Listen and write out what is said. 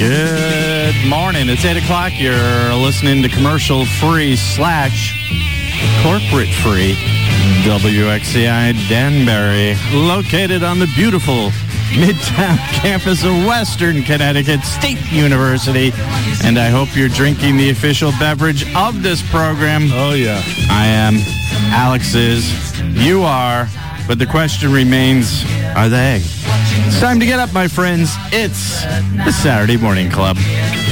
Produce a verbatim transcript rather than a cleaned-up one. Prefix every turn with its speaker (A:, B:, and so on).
A: Good morning. It's eight o'clock. You're listening to commercial-free slash corporate-free W X C I Danbury, located on the beautiful Midtown campus of Western Connecticut State University. And I hope you're drinking the official beverage of this program.
B: Oh, yeah.
A: I am. Alex is. You are. But the question remains, are they? It's time to get up, my friends. It's the Saturday Morning Club.